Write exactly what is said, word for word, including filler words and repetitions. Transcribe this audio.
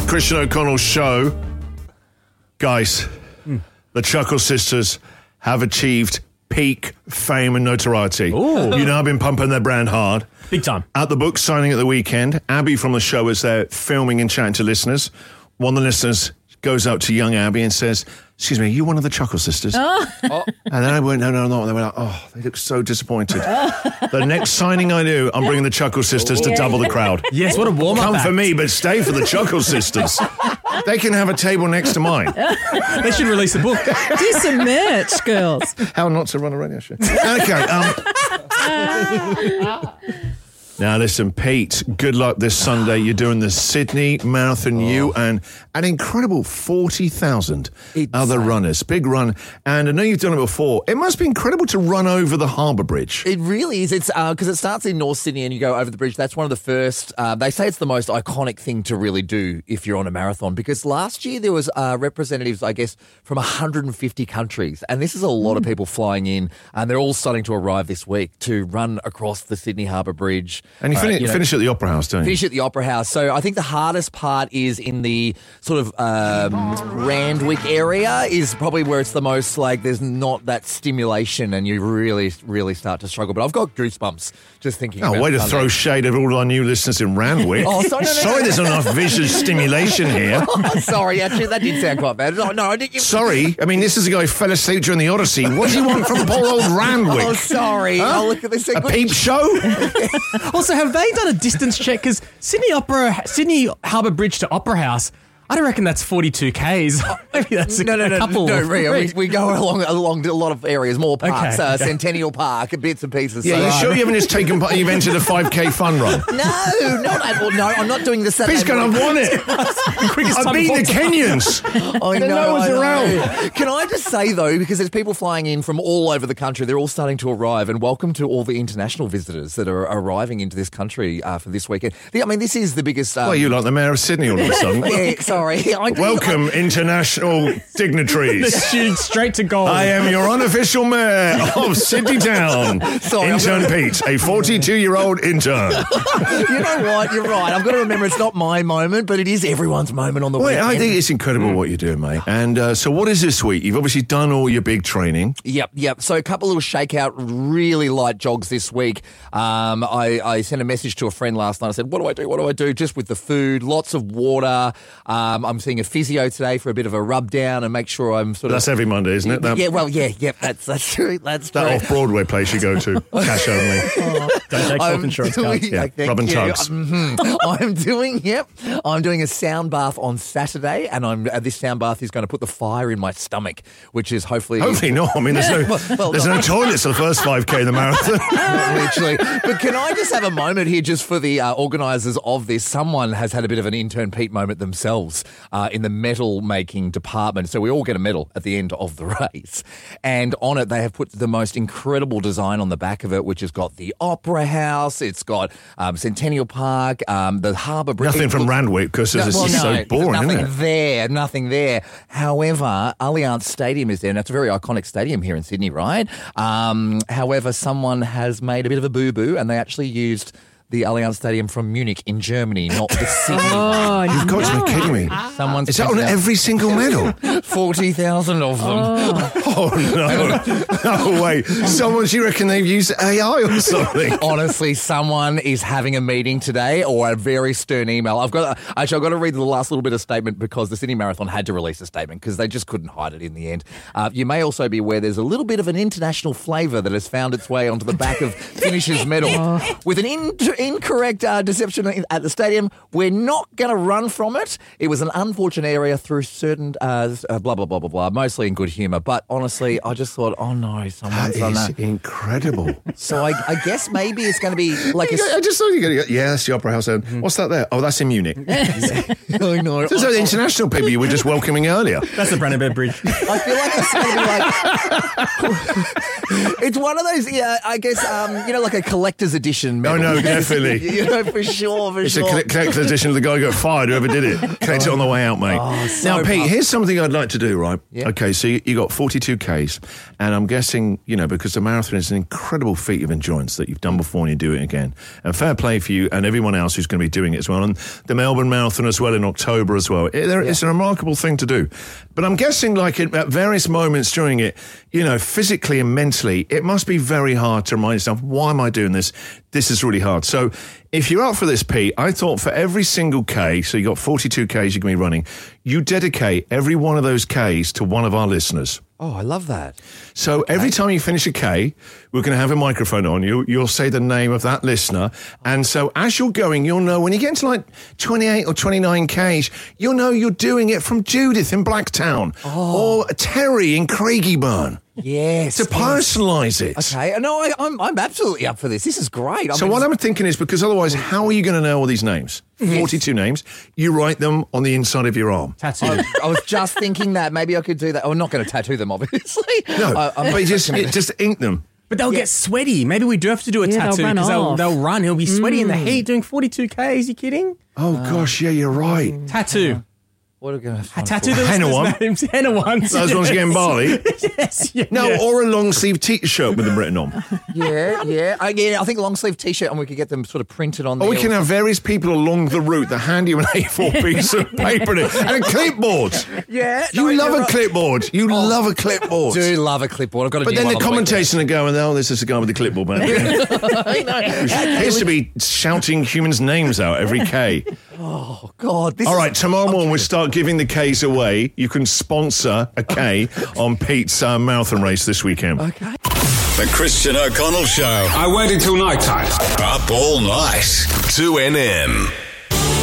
Christian O'Connell's show. Guys, mm. the Chuckle Sisters have achieved peak fame and notoriety. Ooh. You know, I've been pumping their brand hard. Big time. At the book signing at the weekend, Abby from the show is there filming and chatting to listeners. One of the listeners goes out to young Abby and says, excuse me, are you one of the Chuckle Sisters? Oh. Oh. And then I went, no, no, no. And they were like, oh, they look so disappointed. The next signing I do, I'm bringing the Chuckle Sisters to double the crowd. Yes, what a warm-up Come act. for me, but stay for the Chuckle Sisters. They can have a table next to mine. They should release a book. Do some merch, girls. How not to run a radio show. Okay. Um, now, listen, Pete, good luck this Sunday. You're doing the Sydney Marathon, oh. you and an incredible forty thousand other runners. Big run. And I know you've done it before. It must be incredible to run over the Harbour Bridge. It really is. It's because uh, it starts in North Sydney and you go over the bridge. That's one of the first, uh, they say it's the most iconic thing to really do if you're on a marathon, because last year there was uh, representatives, I guess, from one hundred fifty countries. And this is a lot mm. of people flying in, and they're all starting to arrive this week to run across the Sydney Harbour Bridge. And you, uh, finish, you know, finish at the Opera House, don't you? Finish at the Opera House. So I think the hardest part is in the sort of um, Randwick area is probably where it's the most, like, there's not that stimulation and you really, really start to struggle. But I've got goosebumps just thinking oh, about it. Oh, way to Sunday. throw shade at all our new listeners in Randwick. oh, sorry, no, no, sorry no. there's not enough visual stimulation here. oh, sorry, actually, that did sound quite bad. No, no I didn't. Sorry, I mean, this is a guy who fell asleep during the Odyssey. What do you want from poor old Randwick? Oh, sorry. Huh? Oh, look at this. A good... peep show? Also, have they done a distance check? Because Sydney Opera, Sydney Harbour Bridge to Opera House, I don't reckon that's forty-two kays. Maybe that's a, no, no, no, a couple. No, Ria, we, we go along along a lot of areas, more parks, okay, uh, okay. Centennial Park, bits and pieces. Yeah, so, you uh, sure you haven't just taken part, you've entered a five K fun run? No, not at all. No, I'm not doing the Saturday He's going to want it. I beat the Kenyans. I know, no one's I know. around. Can I just say, though, because there's people flying in from all over the country, they're all starting to arrive, and welcome to all the international visitors that are arriving into this country uh, for this weekend. I mean, this is the biggest... Um, well, you like the Mayor of Sydney all of a sudden. yeah, sorry. I Welcome, I, international dignitaries. They're shooting straight to goal. I am your unofficial mayor of Sydney Town. Sorry, intern gonna... Pete, a forty-two-year-old intern. You know what? You're right. I've got to remember it's not my moment, but it is everyone's moment on the well, weekend. I think it's incredible mm. what you're doing, mate. And uh, so what is this week? You've obviously done all your big training. Yep, yep. So a couple little shakeout, really light jogs this week. Um, I, I sent a message to a friend last night. I said, what do I do? What do I do? Just with the food, lots of water. Um, I'm seeing a physio today for a bit of a rub down and make sure I'm sort of... That's every Monday, isn't it? That, yeah, well, yeah, yeah, that's, that's true. That's true. That off-Broadway place you go to, cash only. Oh, don't take self-insurance cards. Yeah, rub and tugs. Mm-hmm. I'm doing, yep, I'm doing a sound bath on Saturday, and I'm uh, this sound bath is going to put the fire in my stomach, which is hopefully... Hopefully not. I mean, there's no, well, well, there's no toilets for the first five K of the marathon. Literally. But can I just have a moment here just for the uh, organisers of this? Someone has had a bit of an intern Pete moment themselves uh, in the medal making department. So we all get a medal at the end of the race. And on it, they have put the most incredible design on the back of it, which has got the Opera House, it's got um, Centennial Park, um, the Harbour Bridge. Nothing from Randwick because no, it's well, so no, boring, nothing isn't it? there, nothing there. However, Allianz Stadium is there, and it's a very iconic stadium here in Sydney, right? Um, however, someone has made a bit of a boo-boo, and they actually used the Allianz Stadium from Munich in Germany, not the Sydney. Oh, You've got to be kidding me. Someone's Is that on every single medal? forty thousand of them. Oh, oh no. No way. Someone, do you reckon they've used A I or something? Honestly, someone is having a meeting today or a very stern email. I've got Actually, I've got to read the last little bit of statement because the Sydney Marathon had to release a statement because they just couldn't hide it in the end. Uh, you may also be aware there's a little bit of an international flavour that has found its way onto the back of Finish's medal. Oh. With an inter- incorrect uh, deception at the stadium, we're not going to run from it. It was an unfortunate area through certain uh, uh, blah, blah, blah, blah, blah, mostly in good humour. But honestly, I just thought, oh no, someone's that done is that. incredible. So I, I guess maybe it's going to be like a... I just thought you were going to go, yeah, that's the Opera House. Mm. What's that there? Oh, that's in Munich. I know. Those are the international people you were just welcoming earlier. That's the Brandenburg Bridge. I feel like it's going to be like... It's one of those, yeah, I guess, um, you know, like a collector's edition medal. No, no, definitely definitely. You know, for sure, for It's sure. a collector's edition of the guy who got fired, whoever did it. Collect it on the way out, mate. Oh, so now, Pete, pumped. here's something I'd like to do, right? Yeah. Okay, so you, you got forty-two Ks, and I'm guessing, you know, because the marathon is an incredible feat of endurance that you've done before and you do it again. And fair play for you and everyone else who's going to be doing it as well. And the Melbourne Marathon as well in October as well. It, there, Yeah. It's a remarkable thing to do. But I'm guessing, like, at, at various moments during it, you know, physically and mentally, it must be very hard to remind yourself, why am I doing this? This is really hard. So if you're up for this, Pete, I thought for every single K, so you got forty-two Ks you're going to be running, you dedicate every one of those Ks to one of our listeners. Oh, I love that. So every time you finish a K, we're going to have a microphone on you. You'll say the name of that listener. And so as you're going, you'll know when you get to like twenty-eight or twenty-nine Ks, you'll know you're doing it from Judith in Blacktown or Terry in Craigieburn. Yes. To personalise it. Okay. No, I, I'm I'm absolutely up for this. This is great. I So mean, what I'm thinking is, because otherwise, how are you going to know all these names? forty-two names. You write them on the inside of your arm. Tattoo. I, I was just thinking that maybe I could do that. I'm not going to tattoo them, obviously. No, I, I'm but you just, you just ink them. But they'll get sweaty. Maybe we do have to do a Yeah, they'll tattoo run because they'll, off. they'll run. He'll be sweaty in the heat doing forty-two Ks. You kidding? Oh, gosh, yeah, you're right. Tattoo. What are we going to A tattoo the Henna listeners' one. names. Henna ones. Those ones getting barley. Yes. Yeah, No, yeah. or a long sleeve t-shirt with them written on. Yeah, yeah. I, yeah, I think a long sleeve t-shirt and we could get them sort of printed on Or there. we can have various people along the route that hand you an A four piece of paper in it, and a clipboard. Yeah. You no, love you're a right. clipboard. You love a clipboard. do love a clipboard. I've got a But new then one the on way. commentators are going, oh, this is the guy with the clipboard, man. He used to be shouting humans' names out every K. Oh, God. This All is- right, tomorrow morning we'll start giving the Ks away. You can sponsor a K on Pete's uh, marathon race this weekend. Okay. The Christian O'Connell Show. I waited till night time. Up all night. two N M.